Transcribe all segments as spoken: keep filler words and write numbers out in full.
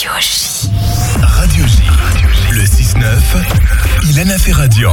J. Radio J. Le six neuf, Ilana Ferradian.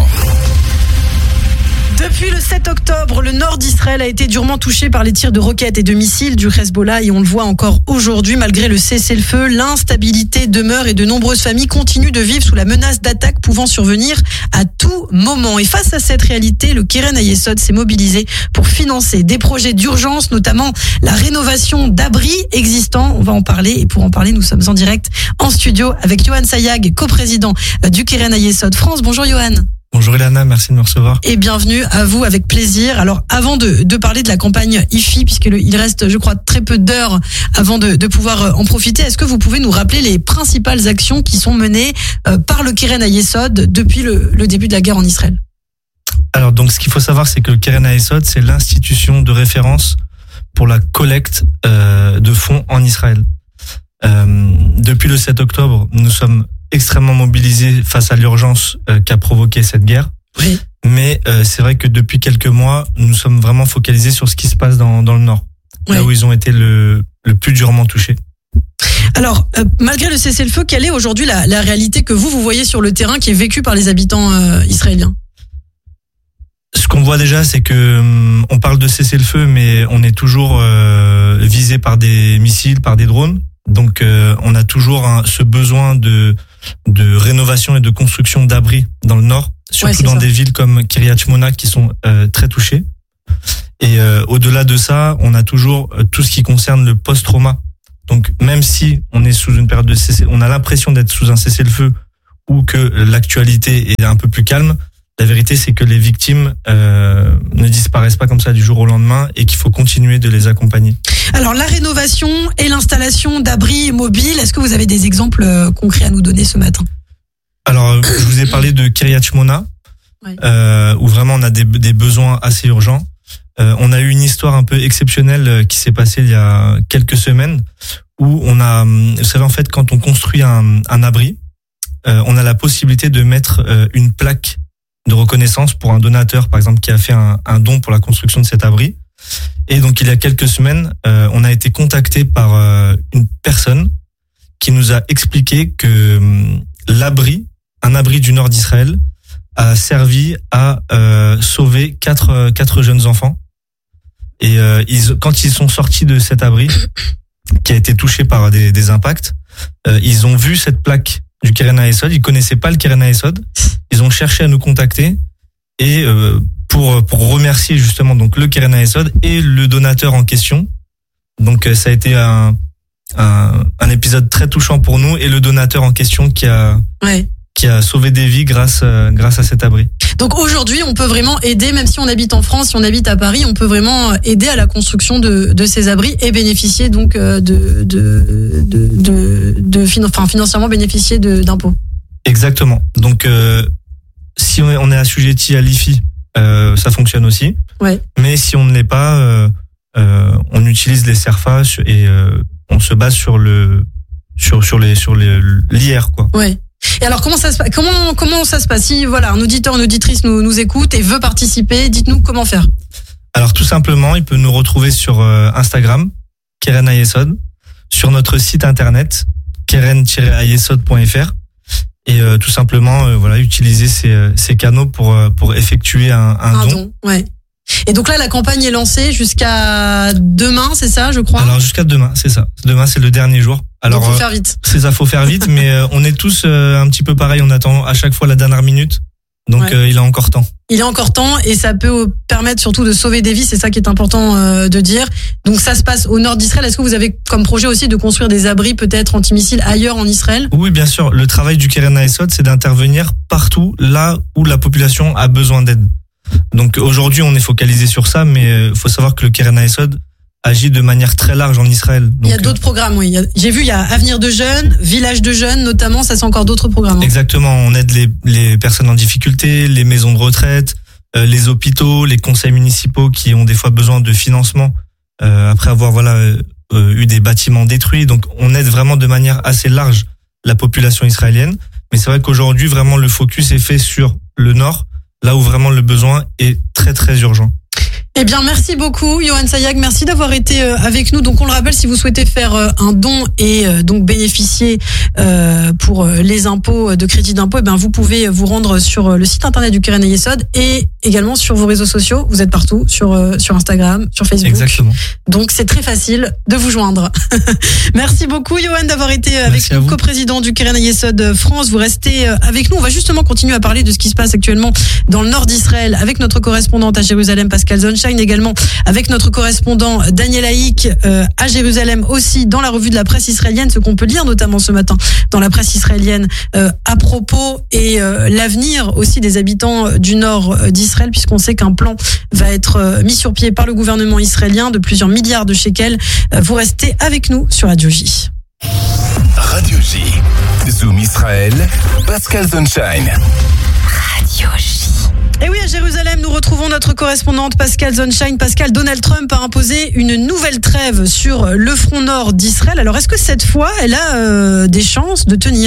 Depuis le sept octobre, le nord d'Israël a été durement touché par les tirs de roquettes et de missiles du Hezbollah et on le voit encore aujourd'hui. Malgré le cessez-le-feu, l'instabilité demeure et de nombreuses familles continuent de vivre sous la menace d'attaques pouvant survenir à tout moment. Et face à cette réalité, le Keren Hayesod s'est mobilisé pour financer des projets d'urgence, notamment la rénovation d'abris existants. On va en parler et pour en parler, nous sommes en direct en studio avec Yohan Sayag, coprésident du Keren Hayesod France. Bonjour Yohan. Bonjour Ilana, merci de me recevoir. Et bienvenue à vous, avec plaisir. Alors, avant de, de parler de la campagne I F I, puisqu'il reste, je crois, très peu d'heures avant de, de pouvoir en profiter, est-ce que vous pouvez nous rappeler les principales actions qui sont menées euh, par le Keren Hayesod depuis le, le début de la guerre en Israël? Alors, donc, ce qu'il faut savoir, c'est que le Keren Hayesod, c'est l'institution de référence pour la collecte euh, de fonds en Israël. Euh, depuis le sept octobre, nous sommes extrêmement mobilisés face à l'urgence euh, qu'a provoqué cette guerre. Oui. Mais euh, c'est vrai que depuis quelques mois, nous sommes vraiment focalisés sur ce qui se passe dans, dans le Nord, oui. Là où ils ont été le, le plus durement touchés. Alors, euh, malgré le cessez-le-feu, quelle est aujourd'hui la, la réalité que vous, vous voyez sur le terrain qui est vécue par les habitants euh, israéliens? Ce qu'on voit déjà, c'est que hum, on parle de cessez-le-feu, mais on est toujours euh, visé par des missiles, par des drones. Donc, euh, on a toujours un, ce besoin de de rénovation et de construction d'abris dans le Nord, surtout ouais, dans ça. Des villes comme Kiryat Shmona qui sont euh, très touchées. Et euh, au-delà de ça, on a toujours euh, tout ce qui concerne le post-trauma. Donc, même si on est sous une période de cessez, on a l'impression d'être sous un cessez-le-feu ou que l'actualité est un peu plus calme, la vérité, c'est que les victimes euh, ne disparaissent pas comme ça du jour au lendemain et qu'il faut continuer de les accompagner. Alors, la rénovation et l'installation d'abris mobiles, est-ce que vous avez des exemples concrets à nous donner ce matin? Alors, je vous ai parlé de Kiryat Shmona, ouais. euh, où vraiment on a des, des besoins assez urgents. Euh, on a eu une histoire un peu exceptionnelle qui s'est passée il y a quelques semaines, où on a, vous savez, en fait, quand on construit un, un abri, euh, on a la possibilité de mettre euh, une plaque de reconnaissance pour un donateur, par exemple, qui a fait un, un don pour la construction de cet abri. Et donc, il y a quelques semaines, euh, on a été contacté par euh, une personne qui nous a expliqué que euh, l'abri, un abri du nord d'Israël, a servi à euh, sauver quatre, euh, quatre jeunes enfants. Et euh, ils, quand ils sont sortis de cet abri, qui a été touché par des, des impacts, euh, ils ont vu cette plaque du Keren Hayesod. Ils connaissaient pas le Keren Hayesod. Ils ont cherché à nous contacter et euh, pour pour remercier justement donc le Keren Hayesod et le donateur en question. Donc ça a été un un, un épisode très touchant pour nous et le donateur en question qui a ouais. qui a sauvé des vies grâce euh, grâce à cet abri. Donc aujourd'hui, on peut vraiment aider, même si on habite en France, si on habite à Paris, on peut vraiment aider à la construction de, de ces abris et bénéficier donc de de de de, de, de finan- enfin, financièrement bénéficier de, d'impôts. Exactement. Donc euh, si on est assujetti à l'I F I, euh, ça fonctionne aussi. Ouais. Mais si on ne l'est pas, euh, euh, on utilise les CERFA et euh, on se base sur le sur sur les sur les l'I R quoi. Ouais. Et alors comment ça se passe comment comment ça se passe si voilà un auditeur une auditrice nous nous écoute et veut participer, dites-nous comment faire. Alors tout simplement, il peut nous retrouver sur euh, Instagram Keren Hayesod, sur notre site internet keren tiret hayesod point f r et euh, tout simplement euh, voilà utiliser ces ces canaux pour euh, pour effectuer un, un, un don. don. Ouais. Et donc là, la campagne est lancée jusqu'à demain, c'est ça, je crois? Alors, jusqu'à demain, c'est ça. Demain, c'est le dernier jour. Alors, donc, faut faire vite. C'est ça, faut faire vite, mais euh, on est tous euh, un petit peu pareil, on attend à chaque fois la dernière minute. Donc, ouais. euh, il a encore temps. Il a encore temps et ça peut permettre surtout de sauver des vies, c'est ça qui est important euh, de dire. Donc, ça se passe au nord d'Israël. Est-ce que vous avez comme projet aussi de construire des abris peut-être antimissiles ailleurs en Israël? Oui, bien sûr. Le travail du Keren Hayesod, c'est d'intervenir partout là où la population a besoin d'aide. Donc aujourd'hui, on est focalisé sur ça, mais il faut savoir que le Keren Hayesod agit de manière très large en Israël. Donc, il y a d'autres programmes, oui. J'ai vu, il y a Avenir de jeunes, Village de jeunes, notamment. Ça, c'est encore d'autres programmes. Hein. Exactement. On aide les, les personnes en difficulté, les maisons de retraite, euh, les hôpitaux, les conseils municipaux qui ont des fois besoin de financement euh, après avoir voilà euh, eu des bâtiments détruits. Donc, on aide vraiment de manière assez large la population israélienne. Mais c'est vrai qu'aujourd'hui, vraiment, le focus est fait sur le Nord, là où vraiment le besoin est très très urgent. Eh bien, merci beaucoup, Yohann Sayag. Merci d'avoir été avec nous. Donc, on le rappelle, si vous souhaitez faire un don et donc bénéficier pour les impôts de crédit d'impôt, eh bien, vous pouvez vous rendre sur le site internet du Keren Hayesod et également sur vos réseaux sociaux. Vous êtes partout, sur, sur Instagram, sur Facebook. Exactement. Donc, c'est très facile de vous joindre. Merci beaucoup, Yohann, d'avoir été avec merci nous, coprésident du Keren Hayesod France. Vous restez avec nous. On va justement continuer à parler de ce qui se passe actuellement dans le nord d'Israël avec notre correspondante à Jérusalem, Pascal Zonshine, également avec notre correspondant Daniel Haïk euh, à Jérusalem, aussi dans la revue de la presse israélienne, ce qu'on peut lire notamment ce matin dans la presse israélienne euh, à propos et euh, l'avenir aussi des habitants du nord d'Israël, puisqu'on sait qu'un plan va être euh, mis sur pied par le gouvernement israélien de plusieurs milliards de shekels. Euh, vous restez avec nous sur Radio J. Radio J. Zoom Israël, Pascal Zonshine. Radio J. Et oui, à Jérusalem, nous retrouvons notre correspondante Pascal Zonshine. Pascal, Donald Trump a imposé une nouvelle trêve sur le front nord d'Israël. Alors, est-ce que cette fois, elle a euh, des chances de tenir ?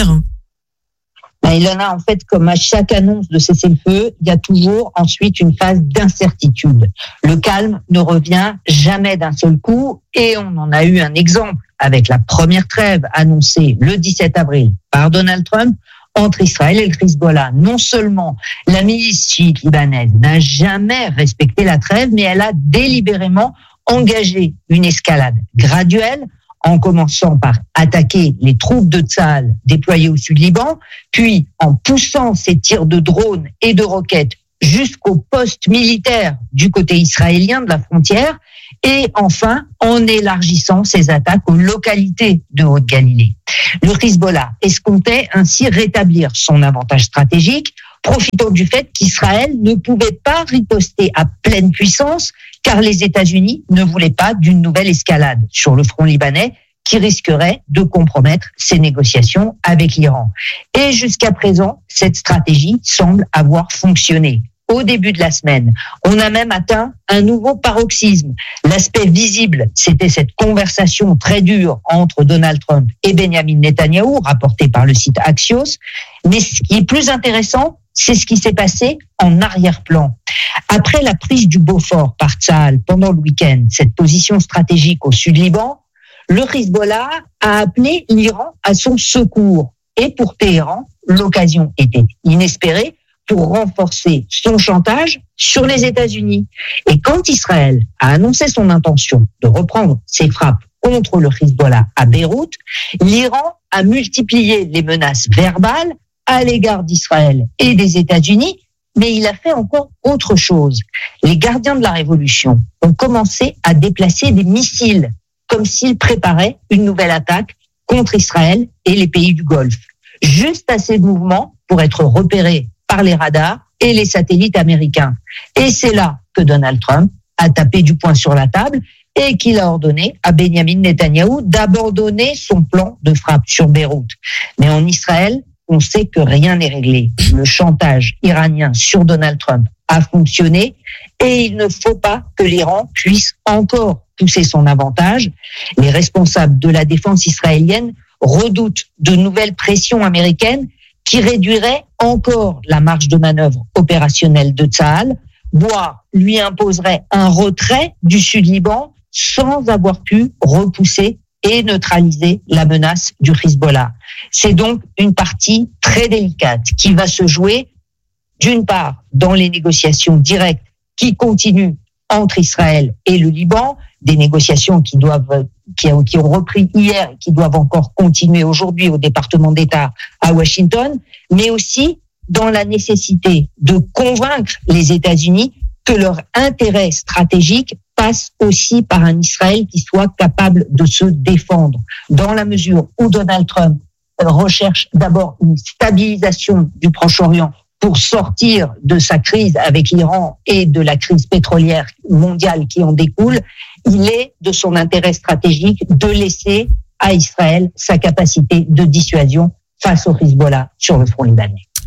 Il en a en fait, comme à chaque annonce de cessez-le-feu, il y a toujours ensuite une phase d'incertitude. Le calme ne revient jamais d'un seul coup et on en a eu un exemple avec la première trêve annoncée le dix-sept avril par Donald Trump entre Israël et le Hezbollah. Non seulement la milice chiite libanaise n'a jamais respecté la trêve, mais elle a délibérément engagé une escalade graduelle en commençant par attaquer les troupes de Tsahal déployées au sud Liban, puis en poussant ses tirs de drones et de roquettes jusqu'au poste militaire du côté israélien de la frontière, et enfin en élargissant ses attaques aux localités de Haute-Galilée. Le Hezbollah escomptait ainsi rétablir son avantage stratégique, profitant du fait qu'Israël ne pouvait pas riposter à pleine puissance, car les États-Unis ne voulaient pas d'une nouvelle escalade sur le front libanais qui risquerait de compromettre ses négociations avec l'Iran. Et jusqu'à présent, cette stratégie semble avoir fonctionné. Au début de la semaine, on a même atteint un nouveau paroxysme. L'aspect visible, c'était cette conversation très dure entre Donald Trump et Benjamin Netanyahou, rapportée par le site Axios. Mais ce qui est plus intéressant, c'est ce qui s'est passé en arrière-plan. Après la prise du Beaufort par Tsahal pendant le week-end, cette position stratégique au sud Liban, le Hezbollah a appelé l'Iran à son secours. Et pour Téhéran, l'occasion était inespérée pour renforcer son chantage sur les États-Unis. Et quand Israël a annoncé son intention de reprendre ses frappes contre le Hezbollah à Beyrouth, l'Iran a multiplié les menaces verbales à l'égard d'Israël et des États-Unis, mais il a fait encore autre chose. Les gardiens de la révolution ont commencé à déplacer des missiles, comme s'ils préparaient une nouvelle attaque contre Israël et les pays du Golfe. Juste assez de mouvements pour être repérés par les radars et les satellites américains. Et c'est là que Donald Trump a tapé du poing sur la table et qu'il a ordonné à Benjamin Netanyahou d'abandonner son plan de frappe sur Beyrouth. Mais en Israël, on sait que rien n'est réglé. Le chantage iranien sur Donald Trump a fonctionné et il ne faut pas que l'Iran puisse encore pousser son avantage. Les responsables de la défense israélienne redoutent de nouvelles pressions américaines qui réduiraient encore la marge de manœuvre opérationnelle de Tsahal, voire lui imposerait un retrait du Sud-Liban sans avoir pu repousser et neutraliser la menace du Hezbollah. C'est donc une partie très délicate qui va se jouer, d'une part, dans les négociations directes qui continuent entre Israël et le Liban, des négociations qui doivent, qui, qui ont repris hier et qui doivent encore continuer aujourd'hui au département d'État à Washington, mais aussi dans la nécessité de convaincre les États-Unis que leur intérêt stratégique passe aussi par un Israël qui soit capable de se défendre. Dans la mesure où Donald Trump recherche d'abord une stabilisation du Proche-Orient pour sortir de sa crise avec l'Iran et de la crise pétrolière mondiale qui en découle, il est de son intérêt stratégique de laisser à Israël sa capacité de dissuasion face au Hezbollah sur le front libanais.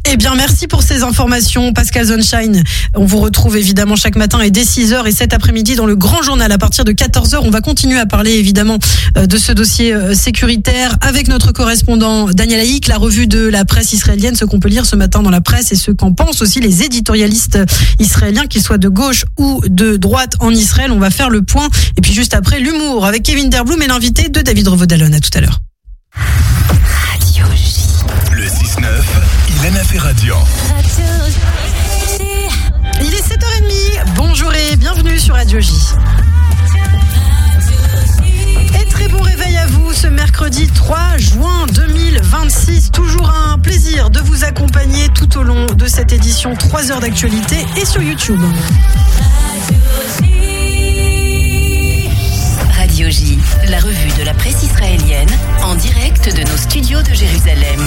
Eh bien, merci pour ces informations, Pascal Sunshine. On vous retrouve évidemment chaque matin et dès six heures et cet après-midi dans le grand journal à partir de quatorze heures. On va continuer à parler évidemment de ce dossier sécuritaire avec notre correspondant Daniel Haïk, la revue de la presse israélienne, ce qu'on peut lire ce matin dans la presse et ce qu'en pensent aussi les éditorialistes israéliens, qu'ils soient de gauche ou de droite en Israël. On va faire le point. Et puis juste après, l'humour avec Kevin Derblum et l'invité de David Revaudalon. À tout à l'heure. Radio J. Le six neuf, Ilana Ferradian. Il est sept heures trente. Bonjour et bienvenue sur Radio J. Et très bon réveil à vous ce mercredi trois juin deux mille vingt-six. Toujours un plaisir de vous accompagner tout au long de cette édition. trois heures d'actualité et sur YouTube. Radio J, la revue de la presse israélienne, en direct de nos studios de Jérusalem.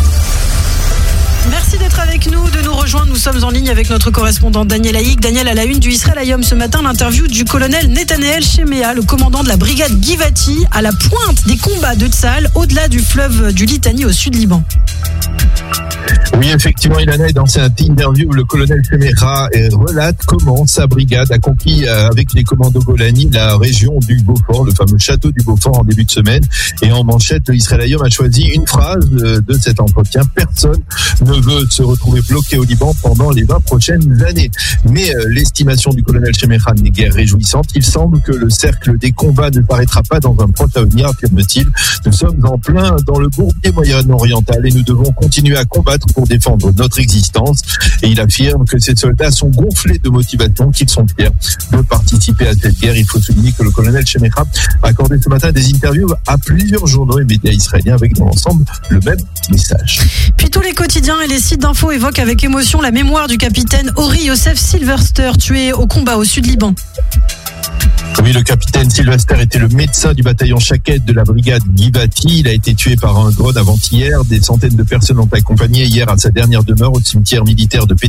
Merci d'être avec nous, de nous rejoindre. Nous sommes en ligne avec notre correspondant Daniel Haïk. Daniel, à la une du Israël Hayom ce matin, l'interview du colonel Netanel Shemea, le commandant de la brigade Givati, à la pointe des combats de Tsahal, au-delà du fleuve du Litani au sud Liban. Oui, effectivement, Ilana, est dans cette interview, le colonel Shemea relate comment sa brigade a conquis avec les commandos Golani la région du Beaufort, le fameux château du Beaufort en début de semaine. Et en manchette, le Israël Hayom a choisi une phrase de cet entretien: personne ne veut se retrouver bloqué au Liban pendant les vingt prochaines années. Mais euh, l'estimation du colonel Shemea n'est guère réjouissante. Il semble que le cercle des combats ne s'arrêtera pas dans un proche avenir, affirme-t-il. Nous sommes en plein dans le bourbier moyen-oriental et nous devons continuer à combattre pour défendre notre existence. Et il affirme que ces soldats sont gonflés de motivation, qu'ils sont fiers de participer à cette guerre. Il faut souligner que le colonel Shemea a accordé ce matin des interviews à plusieurs journaux et médias israéliens avec dans l'ensemble le même message. Puis tous les quotidiens et les sites d'infos évoquent avec émotion la mémoire du capitaine Ori Yosef Silverster, tué au combat au sud Liban. Oui, le capitaine Silvester était le médecin du bataillon Shaket de la brigade Givati. Il a été tué par un drone avant-hier. Des centaines de personnes l'ont accompagné hier à sa dernière demeure au cimetière militaire de Pétain.